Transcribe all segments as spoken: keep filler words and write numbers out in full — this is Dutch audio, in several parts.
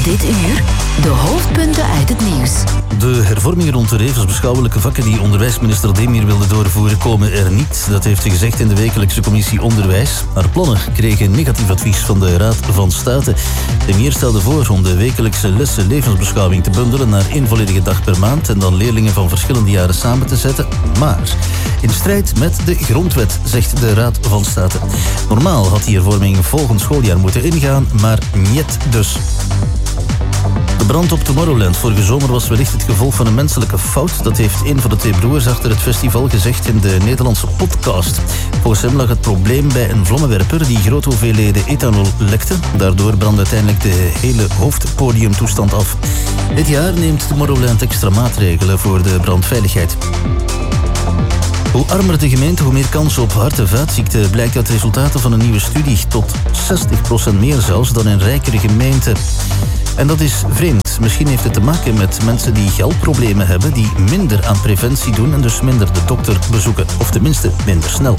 Dit uur de hoofdpunten uit het nieuws. De hervormingen rond de levensbeschouwelijke vakken die onderwijsminister Demir wilde doorvoeren komen er niet. Dat heeft ze gezegd in de wekelijkse commissie Onderwijs. Haar plannen kregen negatief advies van de Raad van State. Demir stelde voor om de wekelijkse lessen levensbeschouwing te bundelen naar één volledige dag per maand en dan leerlingen van verschillende jaren samen te zetten. Maar in strijd met de grondwet, zegt de Raad van State. Normaal had die hervorming volgend schooljaar moeten ingaan, maar niet dus. De brand op Tomorrowland vorige zomer was wellicht het gevolg van een menselijke fout. Dat heeft een van de twee broers achter het festival gezegd in de Nederlandse podcast. Volgens hem lag het probleem bij een vlammenwerper die grote hoeveelheden ethanol lekte. Daardoor brandde uiteindelijk de hele hoofdpodiumtoestand af. Dit jaar neemt Tomorrowland extra maatregelen voor de brandveiligheid. Hoe armer de gemeente, hoe meer kans op hart- en vaatziekten, blijkt uit resultaten van een nieuwe studie. Tot zestig procent meer zelfs dan in rijkere gemeenten. En dat is vreemd. Misschien heeft het te maken met mensen die geldproblemen hebben, die minder aan preventie doen en dus minder de dokter bezoeken. Of tenminste minder snel.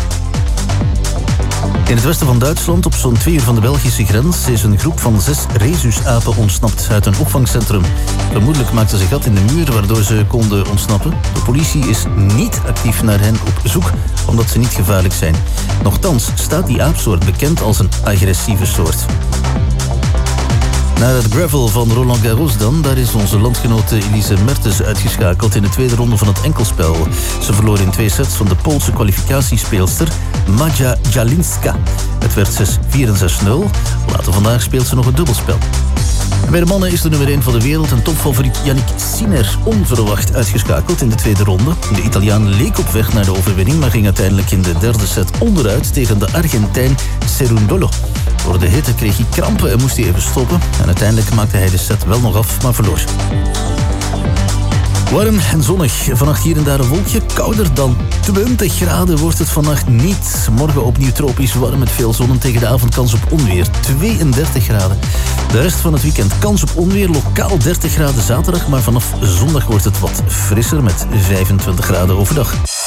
In het westen van Duitsland, op zo'n twee uur van de Belgische grens, is een groep van zes rhesusapen ontsnapt uit een opvangcentrum. Vermoedelijk maakten ze gat in de muur waardoor ze konden ontsnappen. De politie is niet actief naar hen op zoek, omdat ze niet gevaarlijk zijn. Nochtans staat die aapsoort bekend als een agressieve soort. Naar het gravel van Roland Garros dan, daar is onze landgenote Elise Mertens uitgeschakeld in de tweede ronde van het enkelspel. Ze verloor in twee sets van de Poolse kwalificatiespeelster Maja Jalinska. Het werd zes vier en zes nul. Later vandaag speelt ze nog het dubbelspel. En bij de mannen is de nummer één van de wereld en topfavoriet Yannick Sinner onverwacht uitgeschakeld in de tweede ronde. De Italiaan leek op weg naar de overwinning, maar ging uiteindelijk in de derde set onderuit tegen de Argentijn Cerundolo. Door de hitte kreeg hij krampen en moest hij even stoppen. En uiteindelijk maakte hij de set wel nog af, maar verloor. Warm en zonnig. Vannacht hier en daar een wolkje. Kouder dan twintig graden wordt het vannacht niet. Morgen opnieuw tropisch warm met veel zon en tegen de avond kans op onweer. tweeëndertig graden. De rest van het weekend kans op onweer. Lokaal dertig graden zaterdag. Maar vanaf zondag wordt het wat frisser met vijfentwintig graden overdag.